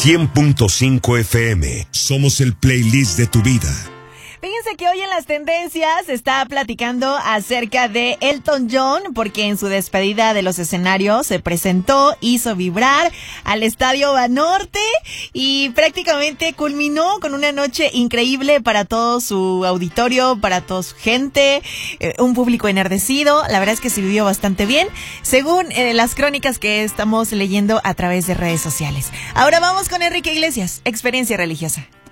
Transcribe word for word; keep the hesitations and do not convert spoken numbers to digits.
cien punto cinco F M. Somos el playlist de tu vida. Fíjense que hoy en las tendencias se está platicando acerca de Elton John, porque en su despedida de los escenarios se presentó, hizo vibrar al Estadio Banorte y prácticamente culminó con una noche increíble para todo su auditorio, para toda su gente, eh, un público enardecido. La verdad es que se vivió bastante bien, según eh, las crónicas que estamos leyendo a través de redes sociales. Ahora vamos con Enrique Iglesias, Experiencia Religiosa.